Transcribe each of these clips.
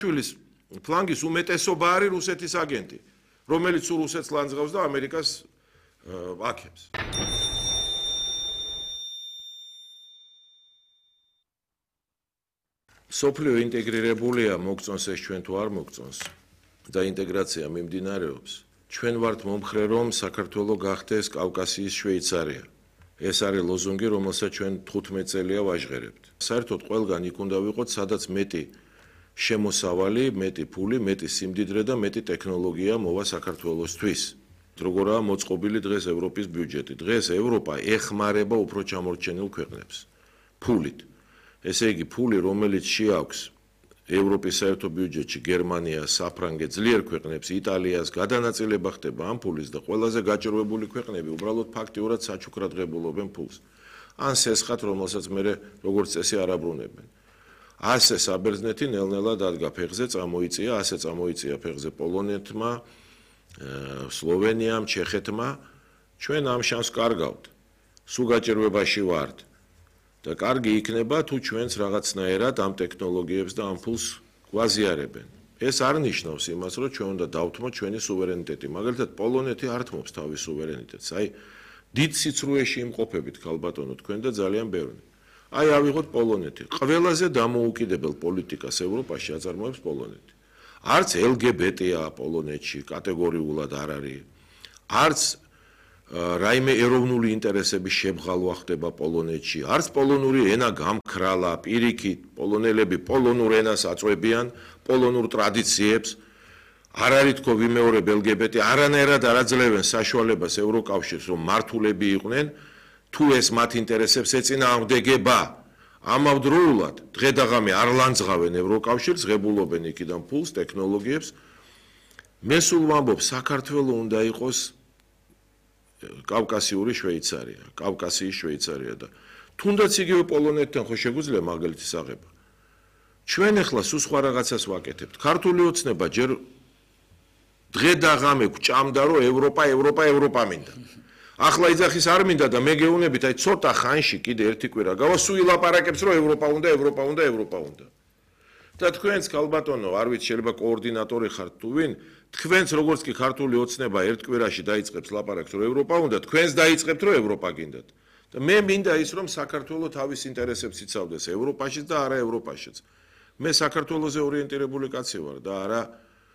შვილის ფლანგის უმეტესობა არის რუსეთის აგენტი, რომელიც რუსეთს ლანძღავს და ამერიკას აკებს. სოფლიო ინტეგრირებულია, მოგწონს ეს ჩვენ თუ არ მოგწონს და ინტეგრაცია მიმდინარეობს. ჩვენ ვართ მომხრე, რომ საქართველო გახდეს კავკასიის შვეიცარია. ეს არის ლოზუნგი, რომელსაც ჩვენ 15 წელია ვაჟღერებთ. საერთოდ ყველგან იქ უნდა ვიყოთ, სადაც მეტი შემოსავალი, მეტი ფული, მეტი სიმდიდრე და მეტი ტექნოლოგია მოვა საქართველოსთვის. როგორაა მოწყობილი დღეს ევროპის ბიუჯეტი. დღეს ევროპა ეხმარება უფრო ჩამორჩენილ ქვეყნებს ფულით. ესე იგი, ფული, რომელიც შეაქვს ევროპის საერთო ბიუჯეტში გერმანიას, საფრანგეთს, ძლიერ ქვეყნებს, იტალიას გადანაწილება ხდება ამ ფულის და ყველაზე გაჭირვებული ქვეყნები უბრალოდ ფაქტიურად საჩუქრად ღებულობენ ფულს. ან სესხად, რომელსაც მე როგორც წესი არ აბრუნებენ. ასე საბერძნეთი ნელ-ნელა დადგა ფეხზე, წამოიწია, ასე წამოიწია ფეხზე პოლონეთმა, სლოვენიამ, ჩეხეთმა. ჩვენ ამ შანსს კარგავთ. სულ გაჭირვებაში ვართ. და კარგი იქნება თუ ჩვენც რაღაცნაირად ამ ტექნოლოგიებს და ამ ფულს გვაზიარებენ. ეს არ ნიშნავს იმას, რომ ჩვენ უნდა დავთმოთ ჩვენი სუვერენიტეტი. მაგალითად, პოლონეთი არ თმობს თავის სუვერენიტეტს. აი, დიდ სიცრუეში იმყოფებით ქალბატონო თქვენ და ძალიან ბევრი. აი, ავიღოთ პოლონეთი. ყველაზე დამოუკიდებელ პოლიტიკას ევროპაში აწარმოებს პოლონეთი. არც LGBT-ა პოლონეთში კატეგორიულად არ არის. არც რაიმე ეროვნული ინტერესების შებღალვა ხდება პოლონეთში. არც პოლონური ენა გამქრალა, პირიქით, პოლონელები პოლონურ ენას აწვევიან, პოლონურ ტრადიციებს. არ არის თქო ვიმეორებ LGBT, არანაირად არ აძლევენ საშუალებას ევროკავშირს, რომ მართულები იყვნენ, თუ ეს მათ ინტერესებს ეწინააღმდეგება. ამავდროულად დღე და ღამე არ ლანძღავენ ევროკავშირს, ღებულობენ იქიდან ფულს, ტექნოლოგიებს. მე სულ ვამბობ, საქართველო უნდა იყოს კავკასიური შვეიცარია, კავკასიის შვეიცარია და თუნდაც იგივე პოლონეთთან ხო შეგვიძლია მაგალითის აღება. ჩვენ ახლა სულ სხვა რაღაცას ვაკეთებთ. ქართული ოცნება ჯერ დღე და ღამე გვჭამდა, რომ ევროპა მინდა. ახლა იძახის არ მინდა და მე გეუბნებით, აი ცოტა ხანში კიდე ერთი კვირა გავა, სულ ილაპარაკებს, რომ ევროპა უნდა. და თქვენც ქალბატონო, არ ვიცი, შეიძლება კოორდინატორი ხართ თუ ვინ, თქვენც როგორც კი ქართული ოცნება ერთ კვირაში დაიწყებს ლაპარაკს, რომ ევროპა უნდა, თქვენც დაიწყებთ, რომ ევროპა გინდათ. და მე მინდა ის, რომ საქართველო თავის ინტერესებს იცავდეს ევროპაშიც და არა ევროპაშიც. მე საქართველოზე ორიენტირებული კაცი ვარ და არა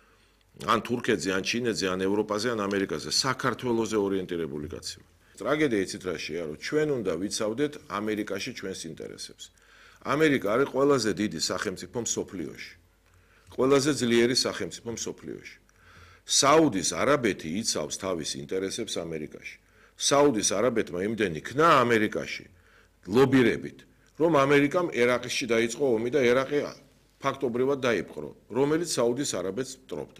ან თურქეთზე, ან ჩინეთზე, ან ევროპაზე, ან ამერიკაზე, საქართველოზე ორიენტირებული კაცი ვარ. ტრაგედია იცით რა შეა, რომ ჩვენ უნდა ვიცავდეთ ამერიკაში ჩვენს ინტერესებს. ამერიკა არის ყველაზე დიდი სახელმწიფო მსოფლიოში. ყველაზე ძლიერი სახელმწიფო მსოფლიოში. საუდის არაბეთი იცავს თავის ინტერესებს ამერიკაში. საუდის არაბეთმა იმდენი ქნა ამერიკაში ლობირებით, რომ ამერიკამ ერაყში დაიწყო ომი და ერაყი ფაქტობრივად დაიპყრო, რომელიც საუდის არაბეთს მტრობდა.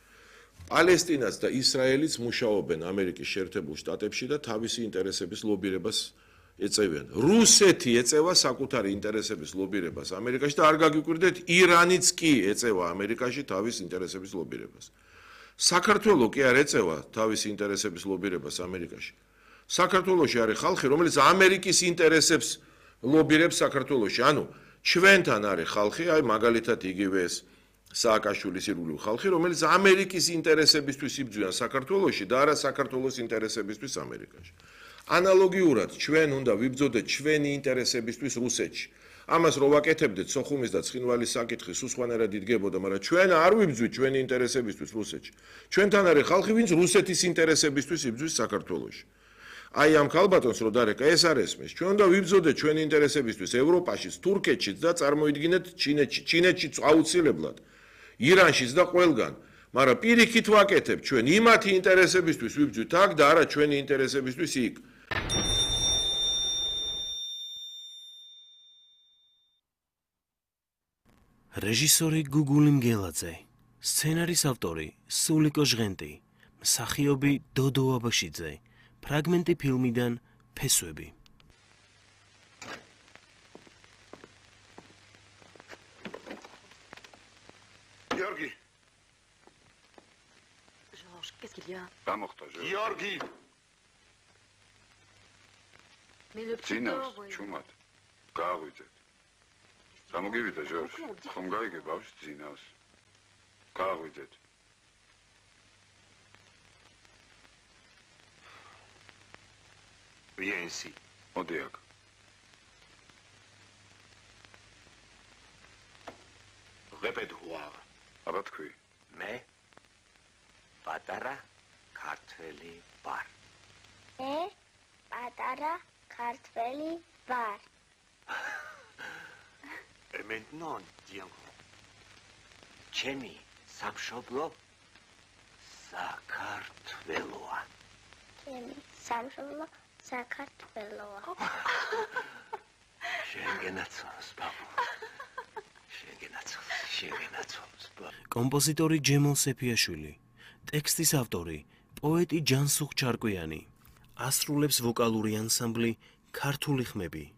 პალესტინაც და ისრაელიც მუშაობენ ამერიკის შეერთებულ შტატებში და თავისი ინტერესების ლობირებას ეწევიან. რუსეთი ეწევა საკუთარი ინტერესების ლობირებას ამერიკაში და არ გაგიკვირდეთ, ირანიც კი ეწევა ამერიკაში თავის ინტერესების ლობირებას. საქართველო კი არ ეწევა თავის ინტერესების ლობირებას ამერიკაში. საქართველოში არის ხალხი, რომელიც ამერიკის ინტერესებს ლობირებს საქართველოში. ანუ ჩვენთან არის ხალხი, აი მაგალითად იგივე ეს სააკაშვილის ირგვლივ ხალხი, რომელიც ამერიკის ინტერესებისთვის იბრძვიან საქართველოში და არა საქართველოს ინტერესებისთვის ამერიკაში. ანალოგიურად ჩვენ უნდა ვიბრძოდეთ ჩვენი ინტერესებისთვის რუსეთში. ამას რო ვაკეთებდეთ სოხუმის და ცხინვალის საკითხი სულ სხვანაირად იდგებოდა, მაგრამ ჩვენ არ ვიბრძვით ჩვენი ინტერესებისთვის რუსეთში. ჩვენთან არის ხალხი, ვინც რუსეთის ინტერესებისთვის იბრძვის საქართველოში. აი ამ ქალბატონს რო დარეკა, ეს არ ესმის. ჩვენ უნდა ვიბრძოდეთ ჩვენი ინტერესებისთვის ევროპაშიც, თურქეთშიც და წარმოიდგინეთ ჩინეთშიც აუცილებლად, ირანშიც და ყველგან. მაგრამ პირიქით ვაკეთებ ჩვენ იმათი ინტერესებისთვის ვიბრძვით აქ და არა ჩვენი ინტერესებისთვის იქ. რეჟისორი გუგული მგელაძე, სცენარის ავტორი სულიკო ჟღენტი, მსახიობი დოდო აბაშიძე, ფრაგმენტი ფილმიდან ფესვები. Georgi. Georges, qu'est-ce qu'il y a? Pas mortel. Georgi. Mais le petit Zinas, voyons. Chumat. Გააღვიძეთ. გამოგივიდა ჟორჟ. ხომ გაიგე ბავშვი ძინავს. გააღვიძეთ. ვიენსი. მოდი აქ. რეპეტუარ. აბა თქვი. მე პატარა ქართველი ვარ. მე პატარა ქართველი ვარ. maintenant დიანგო. ჩემი სამშობლო საქართველოა. ჩემი სამშობლო საქართველოა. შენგენაცოს ბაბუ. შენგენაცოს ბაბუ. კომპოზიტორი ჯემალ სეფიაშვილი, ტექსტის ავტორი პოეტი ჯანსუღ ჩარკვიანი, ასრულებს ვოკალური ანსამბლი ქართული ხმები.